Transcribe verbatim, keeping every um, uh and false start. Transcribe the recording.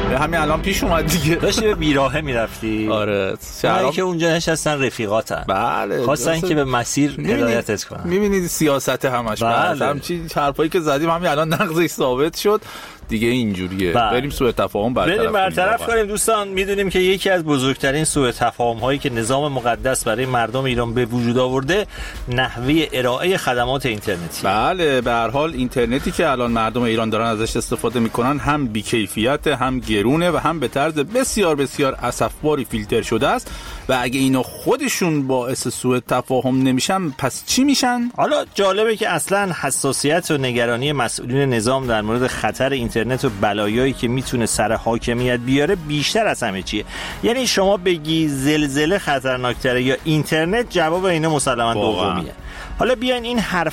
همین الان پیش اومد دیگه. داشتی به بیراهه میرفتی؟ آره شهرام که اونجا نشستن رفیقاتن. بله خواستن که به مسیر هدایتت کنن. میبینید سیاست همش بله. همچین حرفایی که زدیم همین الان نقضش ثابت شد دیگه اینجوریه. بله. بریم سوء تفاهم برطرف بریم برطرف کنیم. دوستان میدونیم که یکی از بزرگترین سوء تفاهم هایی که نظام مقدس برای مردم ایران به وجود آورده نحوه ارائه خدمات اینترنتی. بله به هر حال اینترنتی که الان مردم ایران دارن ازش استفاده میکنن هم بی‌کیفیت، هم گرونه و هم به طرز بسیار بسیار اسفباری فیلتر شده است و اگه اینا خودشون باعث سوء تفاهم نمیشن پس چی میشن؟ حالا جالبه که اصلا حساسیت و نگرانی مسئولین نظام در مورد خطر اینترنت و بلایایی که میتونه سر حاکمیت بیاره بیشتر از همه چیه. یعنی شما بگی زلزله خطرناکتره یا اینترنت، جواب اینه مسلماً دومیه. حالا بیاین این حرف